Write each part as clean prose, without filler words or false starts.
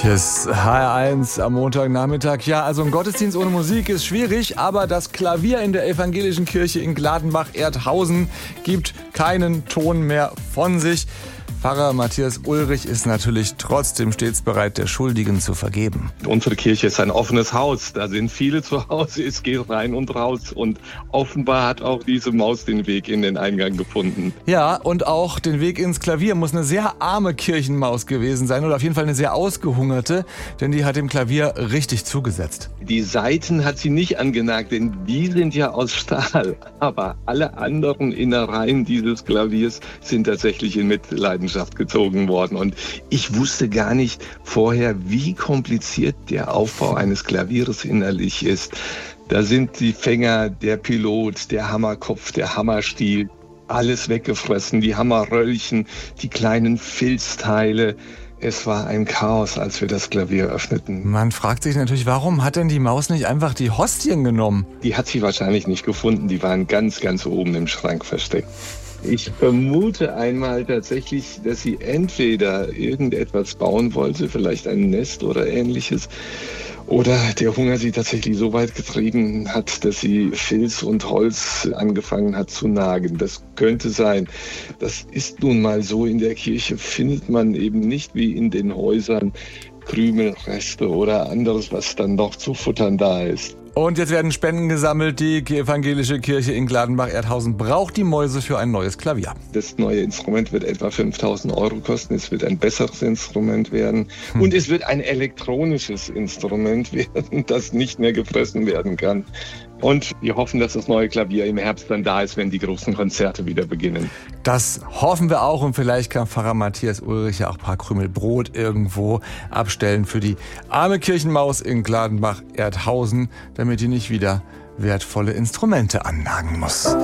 Hier ist HR1 am Montagnachmittag. Ja, also ein Gottesdienst ohne Musik ist schwierig, aber das Klavier in der evangelischen Kirche in Gladenbach-Erdhausen gibt keinen Ton mehr von sich. Pfarrer Matthias Ulrich ist natürlich trotzdem stets bereit, der Schuldigen zu vergeben. Unsere Kirche ist ein offenes Haus. Da sind viele zu Hause. Es geht rein und raus. Und offenbar hat auch diese Maus den Weg in den Eingang gefunden. Ja, und auch den Weg ins Klavier muss eine sehr arme Kirchenmaus gewesen sein. Oder auf jeden Fall eine sehr ausgehungerte. Denn die hat dem Klavier richtig zugesetzt. Die Saiten hat sie nicht angenagt, denn die sind ja aus Stahl. Aber alle anderen Innereien dieses Klaviers sind tatsächlich in Mitleidenschaft gezogen worden. Und ich wusste gar nicht vorher, wie kompliziert der Aufbau eines Klaviers innerlich ist. Da sind die Fänger, der Pilot, der Hammerkopf, der Hammerstiel, alles weggefressen, die Hammerröllchen, die kleinen Filzteile. Es war ein Chaos, als wir das Klavier öffneten. Man fragt sich natürlich, warum hat denn die Maus nicht einfach die Hostien genommen? Die hat sie wahrscheinlich nicht gefunden. Die waren ganz, ganz oben im Schrank versteckt. Ich vermute einmal tatsächlich, dass sie entweder irgendetwas bauen wollte, vielleicht ein Nest oder ähnliches, oder der Hunger sie tatsächlich so weit getrieben hat, dass sie Filz und Holz angefangen hat zu nagen. Das könnte sein. Das ist nun mal so. In der Kirche findet man eben nicht wie in den Häusern Krümelreste oder anderes, was dann noch zu futtern da ist. Und jetzt werden Spenden gesammelt. Die evangelische Kirche in Gladenbach-Erdhausen braucht die Mäuse für ein neues Klavier. Das neue Instrument wird etwa 5.000 € kosten. Es wird ein besseres Instrument werden. Und es wird ein elektronisches Instrument werden, das nicht mehr gefressen werden kann. Und wir hoffen, dass das neue Klavier im Herbst dann da ist, wenn die großen Konzerte wieder beginnen. Das hoffen wir auch. Und vielleicht kann Pfarrer Matthias Ulrich ja auch ein paar Krümel Brot irgendwo abstellen für die arme Kirchenmaus in Gladenbach-Erdhausen, damit die nicht wieder wertvolle Instrumente annagen muss.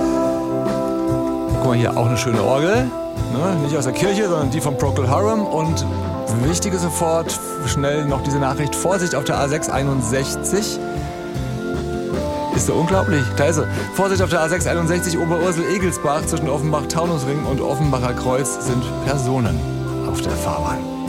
Guck mal hier, auch eine schöne Orgel. Ne? Nicht aus der Kirche, sondern die von Procol Harum. Und wichtige sofort, schnell noch diese Nachricht. Vorsicht auf der A661. Ist so unglaublich. Da ist sie. Vorsicht auf der A661 Oberursel-Egelsbach zwischen Offenbach-Taunusring und Offenbacher Kreuz sind Personen auf der Fahrbahn.